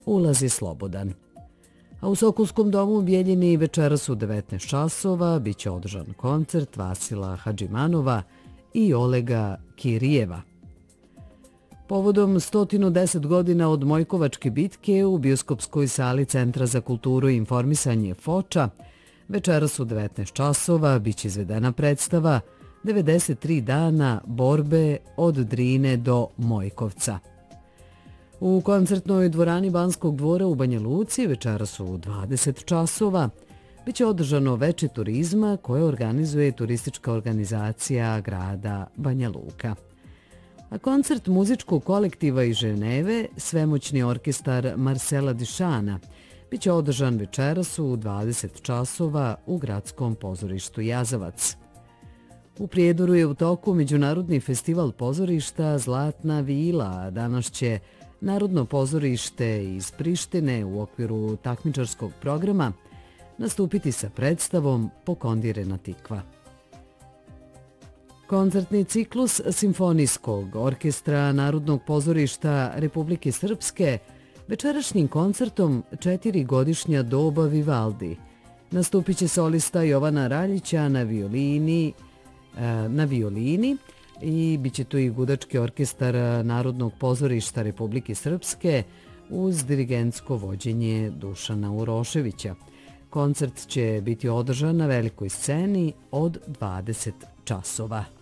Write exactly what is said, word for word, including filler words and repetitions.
Ulaz je slobodan. A u Sokolskom domu u Bijeljini večeras u devetnaest časova bit će održan koncert Vasila Hadžimanova i Olega Kirijeva. Povodom sto deset godina od Mojkovačke bitke u bioskopskoj sali Centra za kulturu i informisanje Foča večeras u devetnaest časova bit će izvedena predstava devedeset tri dana borbe od Drine do Mojkovca. U koncertnoj dvorani Banskog dvora u Banja Luci večeras u dvadeset časova bit će održano veče turizma koje organizuje turistička organizacija grada Banja Luka. A koncert muzičkog kolektiva iz Ženeve, svemoćni orkestar Marcela Dišana, bit će održan večeras u dvadeset časova u gradskom pozorištu Jazavac. U Prijedoru je u toku Međunarodni festival pozorišta Zlatna vila, a danas će Narodno pozorište iz Prištine u okviru takmičarskog programa nastupiti sa predstavom Pokondirena tikva. Koncertni ciklus Simfonijskog orkestra Narodnog pozorišta Republike Srpske večerašnjim koncertom Četiri godišnja doba Vivaldi nastupit će solista Jovana Raljića na violini, na violini i bit će tu i gudački orkestar Narodnog pozorišta Republike Srpske uz dirigentsko vođenje Dušana Uroševića. Koncert će biti održan na velikoj sceni od dvadeset časova.